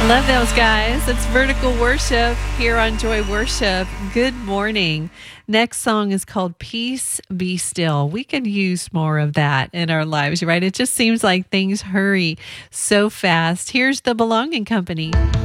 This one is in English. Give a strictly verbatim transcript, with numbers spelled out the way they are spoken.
Love those guys. It's Vertical Worship here on Joy Worship. Good morning. Next song is called Peace Be Still. We could use more of that in our lives, right? It just seems like things hurry so fast. Here's the Belonging Company.